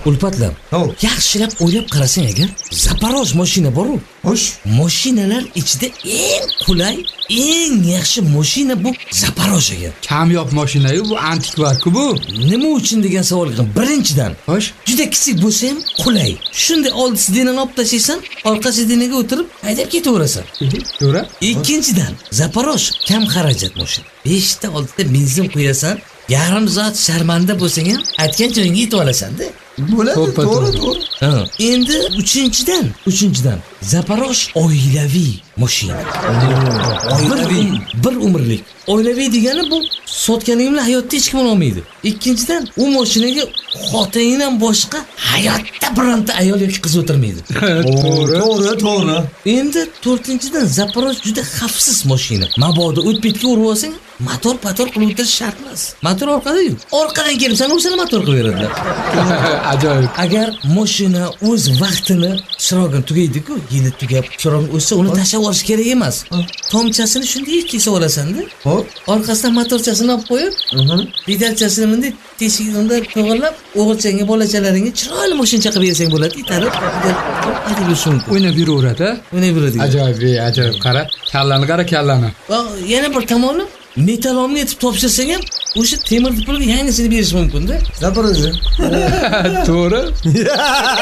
Ulfatlam. Yaxshilab o'ylab qarasang agar, Zaporoj mashina bor-ku. Xo'sh, Mashinalar ichida eng qulay, eng yaxshi mashina bu Zaporoj ekan. Kamyob mashina-yu, bu antikvar-ku bu. Nima uchun degan savol qildim. Birinchidan, Xo'sh, juda kichik bo'lsa ham qulay. Shunday old sidinaga olib tashlaysan, orqa sidinaga o'tirib haydab ketaverasan. to'g'ri? Ikkinchidan, Zaporoj kam xarajat mashina. 5 ta 6 ta benzin qo'yasan, yarim soat sharmanda bo'lsang ham aytgan joyingga yetib olasan-da. bo'ladi, To'ppa to'g'ri, to'g'ri. to'g'ri. Endi uchinchidan Zaporoj oilaviy mashina. Oilaviy, bir umrlik. Oilaviy degani bu sotganing bilan hayotda hech kim olmaydi. Ikkinchidan, u mashinaga xotiningdan boshqa hayotda bironta ayol yoki qiz o'tirmaydi. To'g'ri, to'g'ri. Endi to'rtinchidan, Zaporoj juda xavfsiz mashina. Mabodo o'tbetga urib olsang, motor qilib o'tirish shart emas. Motor orqada-yu. Orqadan kelibsan, o'zini motor qilib beradilar. Ajoyib. Agar mashina o'z vaqtini chirog'ini tugaydi-ku, yili tugab, chirog'ini o'tsa, uni tashlab olish kerak emas. Tomchasini shunday kesib olasan-da. Xo'p. Orqasidan motorchasini olib qo'yib, pedalchasini bunday teshigida to'g'irlab, o'g'ilchangga, bolachalaringga chiroyli mashina qilib bersang bo'ladi. Itarib, haydab yurishing mumkin. O'ynab yuraveradi-a? O'ynab yuradi. Ajoyib, qara. Kallani. Va yana bir tomoni, metalomni etib topshirsang ham, o'sha temir pulga yangisini berish mumkin-da. Zaporoj. To'g'ri?